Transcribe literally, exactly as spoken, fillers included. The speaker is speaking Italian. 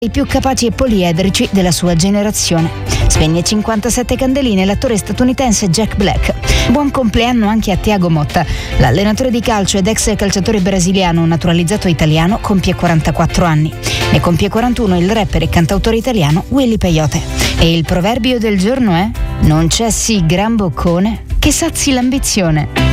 I più capaci e poliedrici della sua generazione. Spegne cinquantasette candeline l'attore statunitense Jack Black. Buon compleanno anche a Thiago Motta. L'allenatore di calcio ed ex calciatore brasiliano naturalizzato italiano compie quarantaquattro anni. Ne compie quarantuno il rapper e cantautore italiano Willy Peyote. E il proverbio del giorno è: non c'è sì gran boccone che sazi l'ambizione.